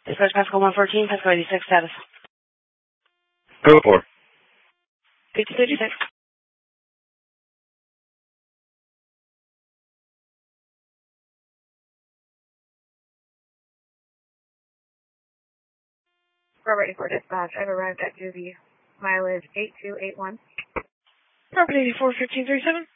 Dispatch Pascal 114, Pascal 86 status. Go for. 5036. We're ready for dispatch. I've arrived at Juvie. Mileage 8281. Property 841537.